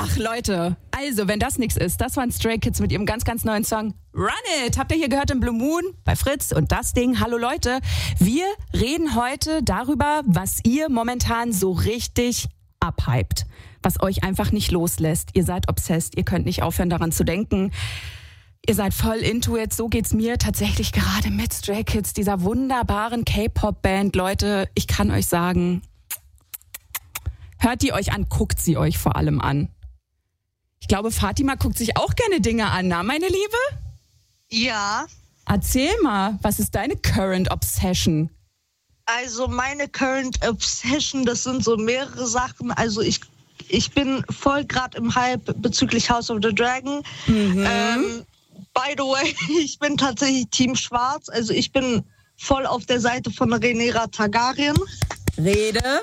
Ach Leute, also wenn das nichts ist, das waren Stray Kids mit ihrem ganz, ganz neuen Song Run It. Habt ihr hier gehört im Blue Moon bei Fritz und das Ding. Hallo Leute, wir reden heute darüber, was ihr momentan so richtig abhypt. Was euch einfach nicht loslässt. Ihr seid obsessed, ihr könnt nicht aufhören daran zu denken. Ihr seid voll into it, so geht's mir tatsächlich gerade mit Stray Kids, dieser wunderbaren K-Pop-Band. Leute, ich kann euch sagen, hört die euch an, guckt sie euch vor allem an. Ich glaube, Fatima guckt sich auch gerne Dinge an, na, meine Liebe? Ja. Erzähl mal, was ist deine Current Obsession? Also meine Current Obsession, das sind so mehrere Sachen. Also ich bin voll gerade im Hype bezüglich House of the Dragon. By the way, ich bin tatsächlich Team Schwarz. Also ich bin voll auf der Seite von Rhaenyra Targaryen. Rede.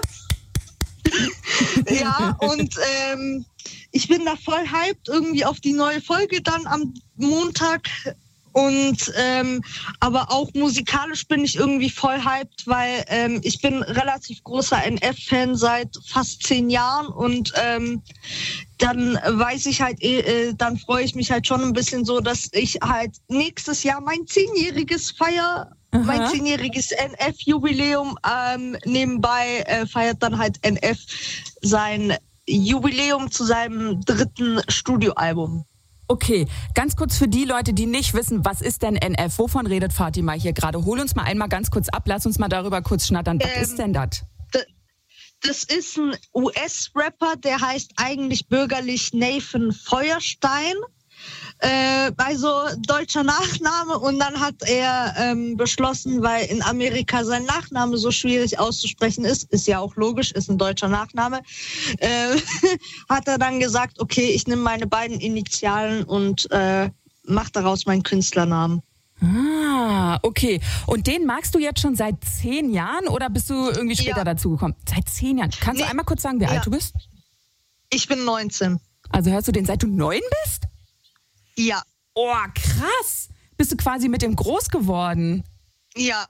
Ja, und ich bin da voll hyped irgendwie auf die neue Folge dann am Montag. Und aber auch musikalisch bin ich irgendwie voll hyped, weil ich bin relativ großer NF-Fan seit fast 10 Jahren und dann weiß ich halt, dann freue ich mich halt schon ein bisschen so, dass ich halt nächstes Jahr mein 10-jähriges mein 10-jähriges NF-Jubiläum nebenbei feiert dann halt NF sein Jubiläum zu seinem 3. Studioalbum. Okay, ganz kurz für die Leute, die nicht wissen, was ist denn NF? Wovon redet Fatima hier gerade? Hol uns mal einmal ganz kurz ab, lass uns mal darüber kurz schnattern. Was ist denn das? Das ist ein US-Rapper, der heißt eigentlich bürgerlich Nathan Feuerstein. Also deutscher Nachname, und dann hat er beschlossen, weil in Amerika sein Nachname so schwierig auszusprechen ist ja auch logisch, ist ein deutscher Nachname, hat er dann gesagt, okay, ich nehme meine beiden Initialen und mache daraus meinen Künstlernamen. Ah, okay. Und den magst du jetzt schon seit 10 Jahren oder bist du irgendwie später dazugekommen? Seit 10 Jahren. Kannst du einmal kurz sagen, wie alt du bist? Ich bin 19. Also hörst du den seit du 9 bist? Ja. Oh, krass. Bist du quasi mit dem groß geworden? Ja.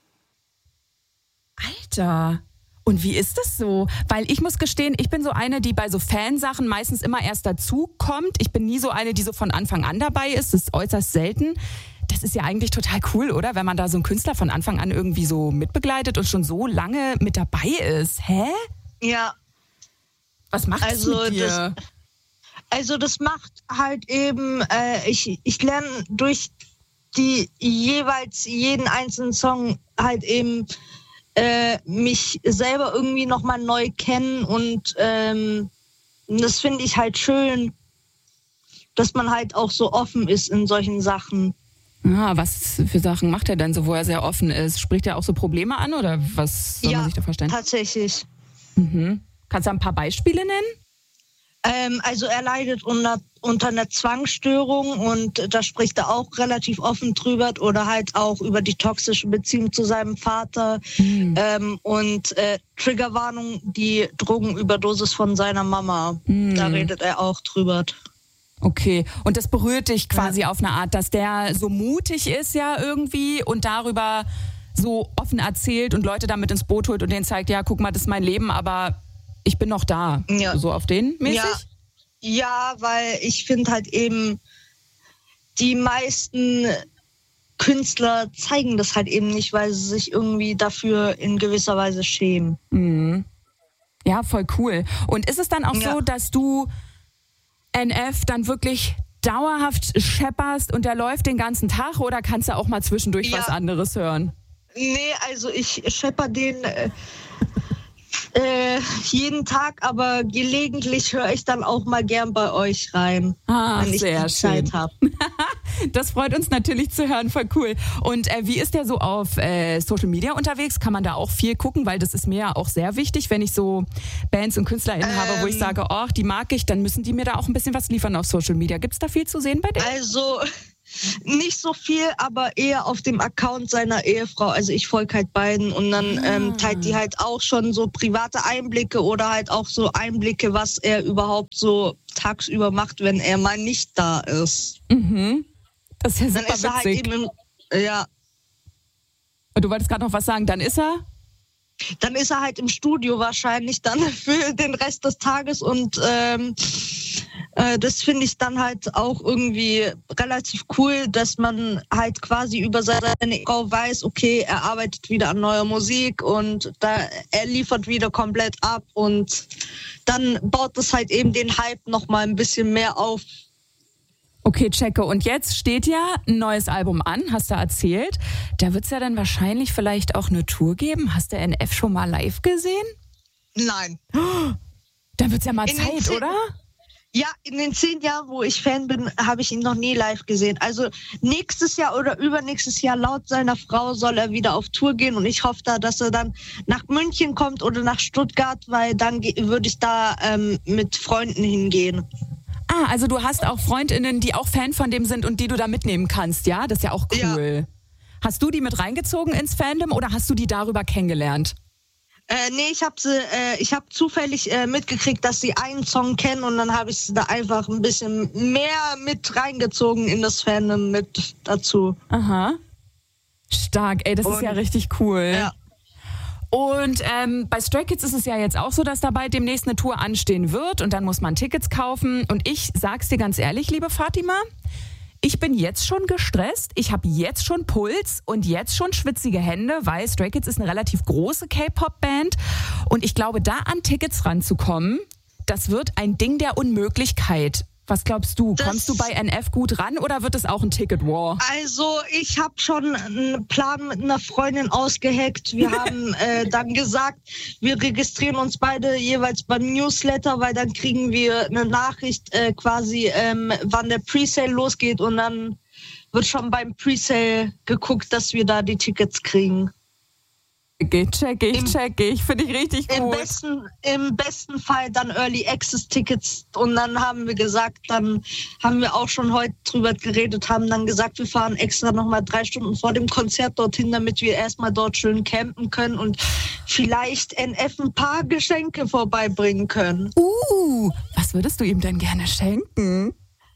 Alter. Und wie ist das so? Weil ich muss gestehen, ich bin so eine, die bei so Fansachen meistens immer erst dazu kommt. Ich bin nie so eine, die so von Anfang an dabei ist. Das ist äußerst selten. Das ist ja eigentlich total cool, oder? Wenn man da so einen Künstler von Anfang an irgendwie so mitbegleitet und schon so lange mit dabei ist. Hä? Ja. Was macht das mit dir? Das macht halt eben, ich lerne durch die jeweils jeden einzelnen Song halt eben mich selber irgendwie nochmal neu kennen, und das finde ich halt schön, dass man halt auch so offen ist in solchen Sachen. Ah, was für Sachen macht er denn so, wo er sehr offen ist? Spricht er auch so Probleme an oder was soll man sich da vorstellen? Ja, tatsächlich. Kannst du ein paar Beispiele nennen? Also er leidet unter einer Zwangsstörung, und da spricht er auch relativ offen drüber, oder halt auch über die toxische Beziehung zu seinem Vater und Triggerwarnung, die Drogenüberdosis von seiner Mama. Da redet er auch drüber. Okay, und das berührt dich quasi auf eine Art, dass der so mutig ist ja irgendwie und darüber so offen erzählt und Leute damit ins Boot holt und denen zeigt, ja, guck mal, das ist mein Leben, aber ich bin noch da. Ja. So auf den mäßig? Ja, weil ich finde halt eben, die meisten Künstler zeigen das halt eben nicht, weil sie sich irgendwie dafür in gewisser Weise schämen. Mhm. Ja, voll cool. Und ist es dann auch so, dass du NF dann wirklich dauerhaft schepperst und der läuft den ganzen Tag, oder kannst du auch mal zwischendurch was anderes hören? Nee, also ich schepper den jeden Tag, aber gelegentlich höre ich dann auch mal gern bei euch rein, wenn ich die Zeit habe. Das freut uns natürlich zu hören, voll cool. Und wie ist der so auf Social Media unterwegs? Kann man da auch viel gucken? Weil das ist mir ja auch sehr wichtig, wenn ich so Bands und KünstlerInnen habe, wo ich sage, oh, die mag ich, dann müssen die mir da auch ein bisschen was liefern auf Social Media. Gibt's da viel zu sehen bei denen? Also nicht so viel, aber eher auf dem Account seiner Ehefrau. Also ich folge halt beiden, und dann teilt die halt auch schon so private Einblicke oder halt auch so Einblicke, was er überhaupt so tagsüber macht, wenn er mal nicht da ist. Mhm. Das ist ja super dann ist er witzig. halt eben ja. Und du wolltest gerade noch was sagen, dann ist er? Dann ist er halt im Studio wahrscheinlich dann für den Rest des Tages, und Das finde ich dann halt auch irgendwie relativ cool, dass man halt quasi über seine Frau weiß, okay, er arbeitet wieder an neuer Musik und er liefert wieder komplett ab und dann baut das halt eben den Hype nochmal ein bisschen mehr auf. Okay, checke. Und jetzt steht ja ein neues Album an, hast du erzählt. Da wird es ja dann wahrscheinlich vielleicht auch eine Tour geben. Hast du NF schon mal live gesehen? Nein. Dann wird es ja mal Zeit, oder? Ja, in den 10 Jahren, wo ich Fan bin, habe ich ihn noch nie live gesehen. Also nächstes Jahr oder übernächstes Jahr laut seiner Frau soll er wieder auf Tour gehen und ich hoffe da, dass er dann nach München kommt oder nach Stuttgart, weil dann würde ich da mit Freunden hingehen. Ah, also du hast auch FreundInnen, die auch Fan von dem sind und die du da mitnehmen kannst, ja? Das ist ja auch cool. Ja. Hast du die mit reingezogen ins Fandom oder hast du die darüber kennengelernt? Nee, ich habe zufällig mitgekriegt, dass sie einen Song kennen und dann habe ich sie da einfach ein bisschen mehr mit reingezogen in das Fandom mit dazu. Aha. Stark, ey, das ist ja richtig cool. Ja. Und bei Stray Kids ist es ja jetzt auch so, dass da bald demnächst eine Tour anstehen wird und dann muss man Tickets kaufen. Und ich sag's dir ganz ehrlich, liebe Fatima, ich bin jetzt schon gestresst, ich habe jetzt schon Puls und jetzt schon schwitzige Hände, weil Stray Kids ist eine relativ große K-Pop-Band und ich glaube, da an Tickets ranzukommen, das wird ein Ding der Unmöglichkeit. Was glaubst du? Kommst du bei NF gut ran oder wird es auch ein Ticket-War? Also ich habe schon einen Plan mit einer Freundin ausgeheckt. Wir haben dann gesagt, wir registrieren uns beide jeweils beim Newsletter, weil dann kriegen wir eine Nachricht quasi, wann der Presale losgeht und dann wird schon beim Presale geguckt, dass wir da die Tickets kriegen. Check ich. Finde ich richtig gut. Im besten Fall dann Early Access Tickets und dann haben wir gesagt, dann haben wir auch schon heute drüber geredet, haben dann gesagt, wir fahren extra nochmal 3 Stunden vor dem Konzert dorthin, damit wir erstmal dort schön campen können und vielleicht NF ein paar Geschenke vorbeibringen können. Was würdest du ihm denn gerne schenken?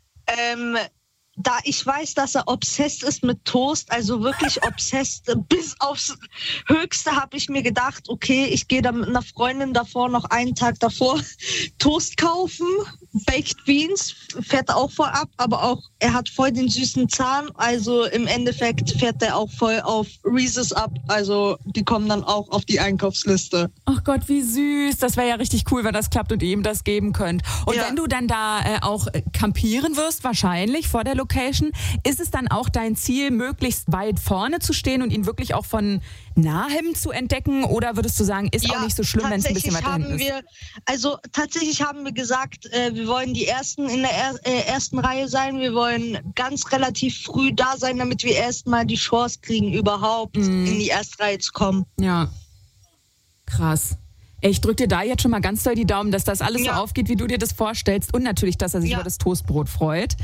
Da ich weiß, dass er obsessed ist mit Toast, also wirklich obsessed bis aufs Höchste, habe ich mir gedacht, okay, ich gehe da mit einer Freundin davor, noch einen Tag davor, Toast kaufen, Baked Beans, fährt er auch voll ab, aber auch, er hat voll den süßen Zahn, also im Endeffekt fährt er auch voll auf Reese's ab, also die kommen dann auch auf die Einkaufsliste. Ach Gott, wie süß, das wäre ja richtig cool, wenn das klappt und ihr ihm das geben könnt. Und wenn du dann da auch campieren wirst, wahrscheinlich vor der Location, ist es dann auch dein Ziel, möglichst weit vorne zu stehen und ihn wirklich auch von nahem zu entdecken? Oder würdest du sagen, ist auch nicht so schlimm, wenn es ein bisschen weiter hinten ist? Tatsächlich haben wir gesagt, wir wollen die Ersten in der ersten Reihe sein. Wir wollen ganz relativ früh da sein, damit wir erstmal die Chance kriegen, überhaupt in die erste Reihe zu kommen. Ja, krass. Ich drücke dir da jetzt schon mal ganz doll die Daumen, dass das alles so aufgeht, wie du dir das vorstellst. Und natürlich, dass er sich über das Toastbrot freut.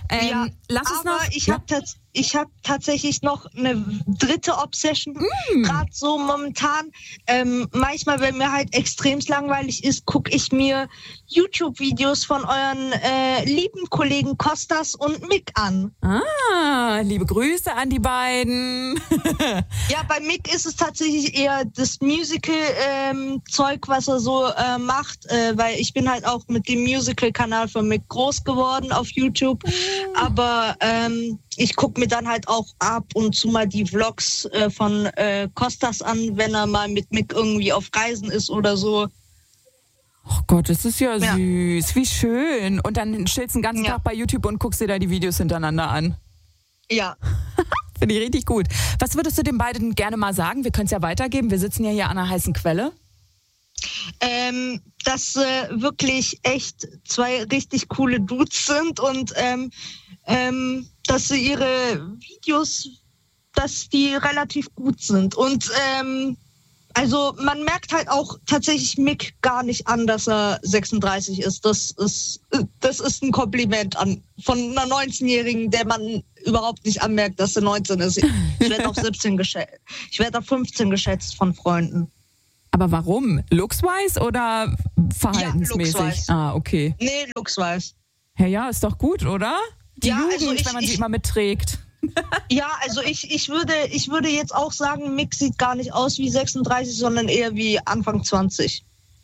Ich habe tatsächlich noch eine dritte Obsession, gerade so momentan. Manchmal, wenn mir halt extremst langweilig ist, gucke ich mir YouTube-Videos von euren lieben Kollegen Kostas und Mick an. Liebe Grüße an die beiden. Ja, bei Mick ist es tatsächlich eher das Musical-Zeug, was er so macht, weil ich bin halt auch mit dem Musical-Kanal von Mick groß geworden auf YouTube. Aber ich gucke mir dann halt auch ab und zu mal die Vlogs von Kostas an, wenn er mal mit Mick irgendwie auf Reisen ist oder so. Oh Gott, das ist ja süß. Wie schön. Und dann chillst du den ganzen Tag bei YouTube und guckst dir da die Videos hintereinander an. Ja. Finde ich richtig gut. Was würdest du den beiden gerne mal sagen? Wir können es ja weitergeben. Wir sitzen ja hier an einer heißen Quelle. Dass wirklich echt 2 richtig coole Dudes sind und dass sie ihre Videos, dass die relativ gut sind. Und also man merkt halt auch tatsächlich Mick gar nicht an, dass er 36 ist. Das ist ein Kompliment von einer 19-Jährigen, der man überhaupt nicht anmerkt, dass er 19 ist. Ich werde auf 17 geschätzt. Ich werde auf 15 geschätzt von Freunden. Aber warum? Looks-wise oder verhaltensmäßig? Ja, looks-wise. Okay. Nee, looks-wise. Ja, ist doch gut, oder? Die Jugend, wenn man sie immer mitträgt. Ja, also ich würde jetzt auch sagen, Mick sieht gar nicht aus wie 36, sondern eher wie Anfang 20.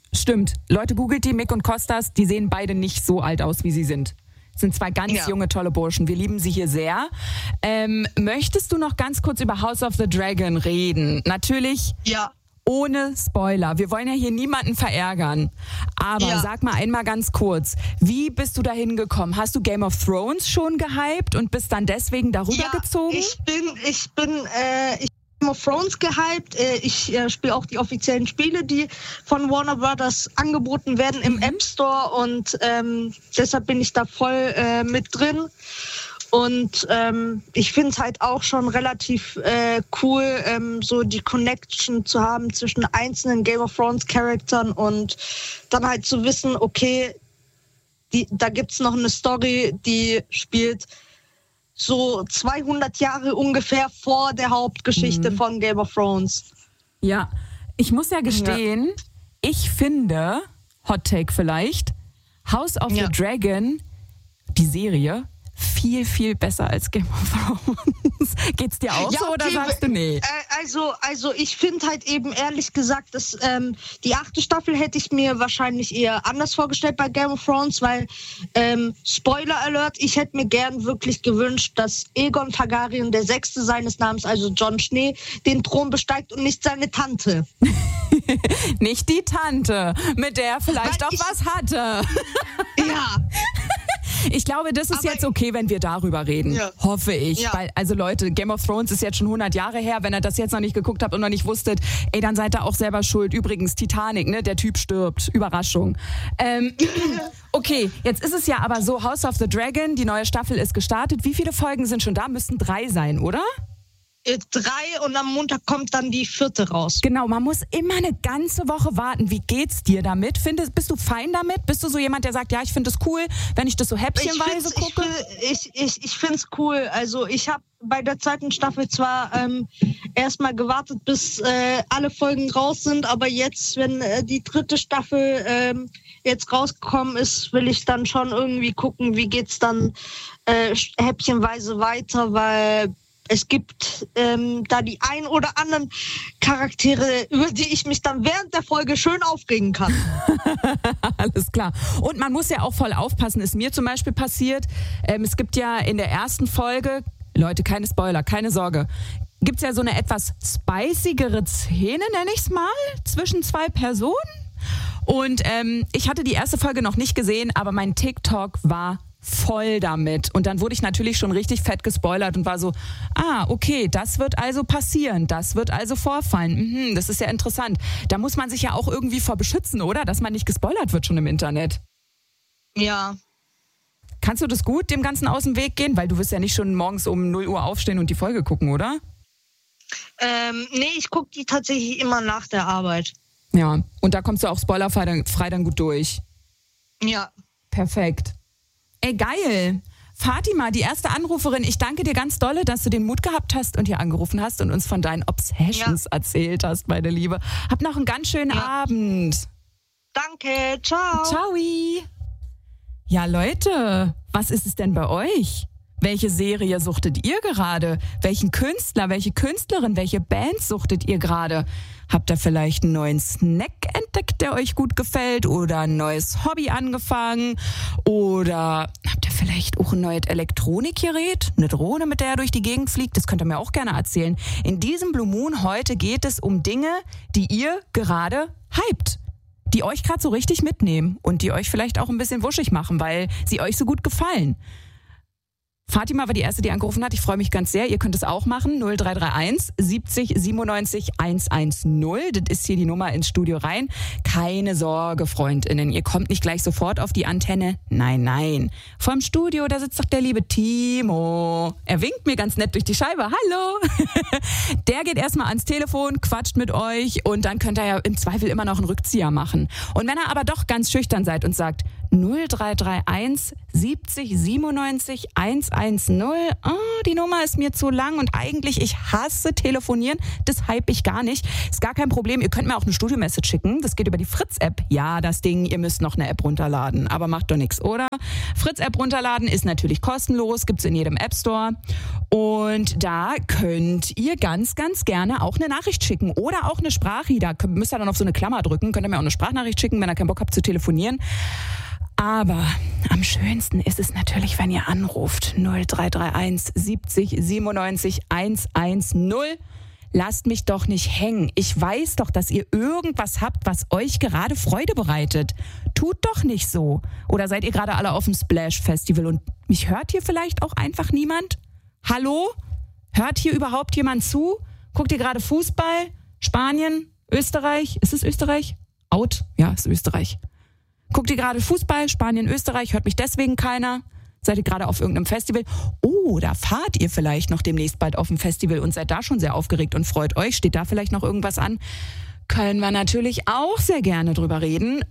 Stimmt. Leute, googelt die, Mick und Kostas, die sehen beide nicht so alt aus, wie sie sind. Sind zwei ganz junge, tolle Burschen. Wir lieben sie hier sehr. Möchtest du noch ganz kurz über House of the Dragon reden? Natürlich ohne Spoiler. Wir wollen ja hier niemanden verärgern. Aber sag mal einmal ganz kurz, wie bist du dahin gekommen? Hast du Game of Thrones schon gehypt und bist dann deswegen darüber gezogen? Ich bin Game of Thrones gehypt. Ich spiele auch die offiziellen Spiele, die von Warner Brothers angeboten werden im App Store und deshalb bin ich da voll mit drin. Und ich finde es halt auch schon relativ cool, so die Connection zu haben zwischen einzelnen Game of Thrones Charakteren und dann halt zu wissen, okay, da gibt's noch eine Story, die spielt so 200 Jahre ungefähr vor der Hauptgeschichte von Game of Thrones. Ja, ich muss ja gestehen, ich finde, Hot Take vielleicht, House of the Dragon, die Serie, viel, viel besser als Game of Thrones. Geht's dir auch so oder sagst du nee? Also ich finde halt eben ehrlich gesagt, dass die 8. Staffel hätte ich mir wahrscheinlich eher anders vorgestellt bei Game of Thrones, weil Spoiler Alert, ich hätte mir gern wirklich gewünscht, dass Aegon Targaryen, der 6. seines Namens, also Jon Schnee, den Thron besteigt und nicht seine Tante. Nicht die Tante, mit der er vielleicht auch was hatte. Ja. Ich glaube, das ist jetzt okay, wenn wir darüber reden. Hoffe ich. Ja. Weil, also Leute, Game of Thrones ist jetzt schon 100 Jahre her. Wenn ihr das jetzt noch nicht geguckt habt und noch nicht wusstet, ey, dann seid ihr auch selber schuld. Übrigens, Titanic, ne? Der Typ stirbt. Überraschung. Okay, jetzt ist es ja aber so, House of the Dragon, die neue Staffel ist gestartet. Wie viele Folgen sind schon da? Müssten 3 sein, oder? 3 und am Montag kommt dann die 4. raus. Genau, man muss immer eine ganze Woche warten. Wie geht's dir damit? Bist du fein damit? Bist du so jemand, der sagt, ja, ich finde es cool, wenn ich das so häppchenweise gucke? Ich finde es cool. Also ich habe bei der 2. Staffel zwar erstmal gewartet, bis alle Folgen raus sind, aber jetzt, wenn die 3. Staffel jetzt rausgekommen ist, will ich dann schon irgendwie gucken, wie geht's dann häppchenweise weiter, weil es gibt da die ein oder anderen Charaktere, über die ich mich dann während der Folge schön aufregen kann. Alles klar. Und man muss ja auch voll aufpassen, ist mir zum Beispiel passiert. Es gibt ja in der ersten Folge, Leute, keine Spoiler, keine Sorge, gibt es ja so eine etwas spicigere Szene, nenne ich es mal, zwischen 2 Personen. Und ich hatte die erste Folge noch nicht gesehen, aber mein TikTok war voll damit. Und dann wurde ich natürlich schon richtig fett gespoilert und war so, okay, das wird also passieren, das wird also vorfallen. Das ist ja interessant. Da muss man sich ja auch irgendwie vor beschützen, oder? Dass man nicht gespoilert wird schon im Internet. Ja. Kannst du das gut, dem Ganzen aus dem Weg gehen? Weil du wirst ja nicht schon morgens um 0 Uhr aufstehen und die Folge gucken, oder? Nee, ich gucke die tatsächlich immer nach der Arbeit. Ja, und da kommst du auch spoilerfrei dann gut durch. Ja. Perfekt. Ey, geil. Fatima, die erste Anruferin, ich danke dir ganz dolle, dass du den Mut gehabt hast und hier angerufen hast und uns von deinen Obsessions erzählt hast, meine Liebe. Hab noch einen ganz schönen Abend. Danke, ciao. Ciao. Ja, Leute, was ist es denn bei euch? Welche Serie suchtet ihr gerade? Welchen Künstler, welche Künstlerin, welche Band suchtet ihr gerade? Habt ihr vielleicht einen neuen Snack entdeckt, der euch gut gefällt? Oder ein neues Hobby angefangen? Oder habt ihr vielleicht auch ein neues Elektronikgerät? Eine Drohne, mit der ihr durch die Gegend fliegt? Das könnt ihr mir auch gerne erzählen. In diesem Blue Moon heute geht es um Dinge, die ihr gerade hypt. Die euch gerade so richtig mitnehmen und die euch vielleicht auch ein bisschen wuschig machen, weil sie euch so gut gefallen. Fatima war die Erste, die angerufen hat. Ich freue mich ganz sehr. Ihr könnt es auch machen. 0331 70 97 110. Das ist hier die Nummer ins Studio rein. Keine Sorge, FreundInnen. Ihr kommt nicht gleich sofort auf die Antenne. Nein, nein. Vorm Studio, da sitzt doch der liebe Timo. Er winkt mir ganz nett durch die Scheibe. Hallo. Der geht erstmal ans Telefon, quatscht mit euch und dann könnt ihr ja im Zweifel immer noch einen Rückzieher machen. Und wenn ihr aber doch ganz schüchtern seid und sagt, 0331 70 97 110. Oh, die Nummer ist mir zu lang und eigentlich, ich hasse telefonieren. Das hype ich gar nicht. Ist gar kein Problem. Ihr könnt mir auch eine Studio-Message schicken. Das geht über die Fritz-App. Ja, das Ding, ihr müsst noch eine App runterladen. Aber macht doch nichts, oder? Fritz-App runterladen ist natürlich kostenlos. Gibt's in jedem App-Store. Und da könnt ihr ganz, ganz gerne auch eine Nachricht schicken. Oder auch eine Sprachrie. Da müsst ihr dann auf so eine Klammer drücken. Könnt ihr mir auch eine Sprachnachricht schicken, wenn ihr keinen Bock habt zu telefonieren. Aber am schönsten ist es natürlich, wenn ihr anruft. 0331 70 97 110. Lasst mich doch nicht hängen. Ich weiß doch, dass ihr irgendwas habt, was euch gerade Freude bereitet. Tut doch nicht so. Oder seid ihr gerade alle auf dem Splash Festival und mich hört hier vielleicht auch einfach niemand? Hallo? Hört hier überhaupt jemand zu? Guckt ihr gerade Fußball? Spanien? Österreich? Ist es Österreich? Out? Ja, ist Österreich. Guckt ihr gerade Fußball, Spanien, Österreich, hört mich deswegen keiner? Seid ihr gerade auf irgendeinem Festival? Oh, da fahrt ihr vielleicht noch demnächst bald auf dem Festival und seid da schon sehr aufgeregt und freut euch. Steht da vielleicht noch irgendwas an? Können wir natürlich auch sehr gerne drüber reden.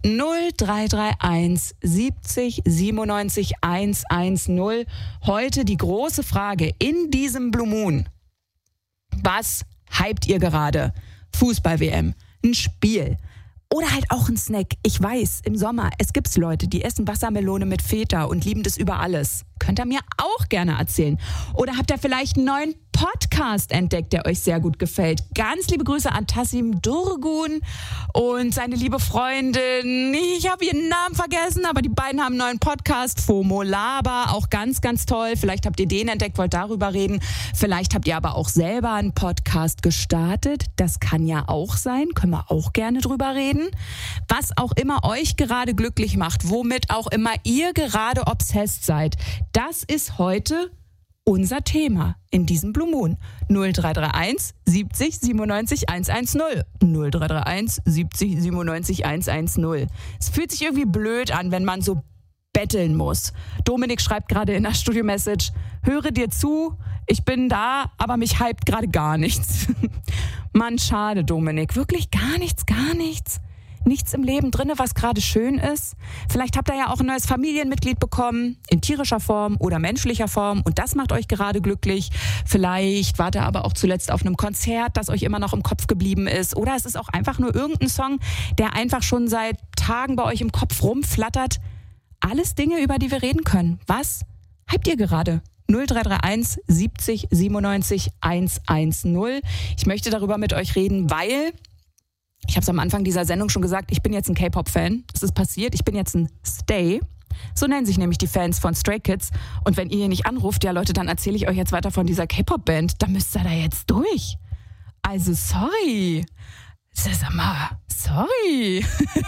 0331 70 97 110. Heute die große Frage in diesem Blue Moon. Was hypt ihr gerade? Fußball-WM, ein Spiel. Oder halt auch ein Snack. Ich weiß, im Sommer, es gibt Leute, die essen Wassermelone mit Feta und lieben das über alles. Könnt ihr mir auch gerne erzählen. Oder habt ihr vielleicht einen neuen Podcast entdeckt, der euch sehr gut gefällt? Ganz liebe Grüße an Tassim Durgun und seine liebe Freundin. Ich habe ihren Namen vergessen, aber die beiden haben einen neuen Podcast, FOMO Laber, auch ganz, ganz toll. Vielleicht habt ihr den entdeckt, wollt darüber reden. Vielleicht habt ihr aber auch selber einen Podcast gestartet. Das kann ja auch sein, können wir auch gerne drüber reden. Was auch immer euch gerade glücklich macht, womit auch immer ihr gerade obsessed seid, das ist heute unser Thema in diesem Blue Moon. 0331 70 97 110. 0331 70 97 110. Es fühlt sich irgendwie blöd an, wenn man so betteln muss. Dominik schreibt gerade in der Studio-Message, höre dir zu, ich bin da, aber mich hypt gerade gar nichts. Mann, schade, Dominik. Wirklich gar nichts, gar nichts. Nichts im Leben drinne, was gerade schön ist. Vielleicht habt ihr ja auch ein neues Familienmitglied bekommen, in tierischer Form oder menschlicher Form und das macht euch gerade glücklich. Vielleicht wart ihr aber auch zuletzt auf einem Konzert, das euch immer noch im Kopf geblieben ist. Oder es ist auch einfach nur irgendein Song, der einfach schon seit Tagen bei euch im Kopf rumflattert. Alles Dinge, über die wir reden können. Was hypt ihr gerade? 0331 70 97 110. Ich möchte darüber mit euch reden, weil... Ich habe es am Anfang dieser Sendung schon gesagt, ich bin jetzt ein K-Pop-Fan. Es ist passiert, ich bin jetzt ein Stay. So nennen sich nämlich die Fans von Stray Kids. Und wenn ihr hier nicht anruft, ja Leute, dann erzähle ich euch jetzt weiter von dieser K-Pop-Band. Da müsst ihr da jetzt durch. Also sorry. Sag mal, sorry.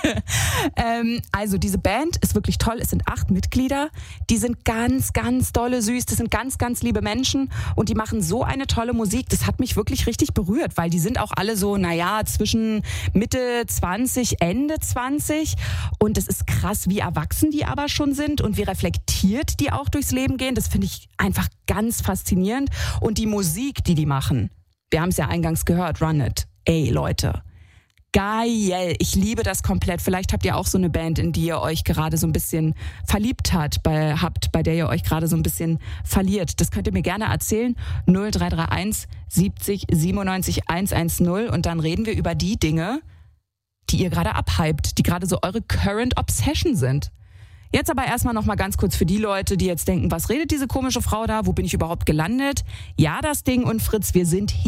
Also diese Band ist wirklich toll. Es sind 8 Mitglieder. Die sind ganz, ganz dolle süß. Das sind ganz, ganz liebe Menschen. Und die machen so eine tolle Musik. Das hat mich wirklich richtig berührt, weil die sind auch alle so, zwischen Mitte 20, Ende 20. Und es ist krass, wie erwachsen die aber schon sind und wie reflektiert die auch durchs Leben gehen. Das finde ich einfach ganz faszinierend. Und die Musik, die machen, wir haben es ja eingangs gehört, Run It. Ey, Leute. Geil, ich liebe das komplett. Vielleicht habt ihr auch so eine Band, in die ihr euch gerade so ein bisschen verliebt habt, bei der ihr euch gerade so ein bisschen verliert. Das könnt ihr mir gerne erzählen. 0331 70 97 110 und dann reden wir über die Dinge, die ihr gerade abhypt, die gerade so eure Current Obsession sind. Jetzt aber erstmal noch mal ganz kurz für die Leute, die jetzt denken, was redet diese komische Frau da? Wo bin ich überhaupt gelandet? Ja, das Ding und Fritz, wir sind hier.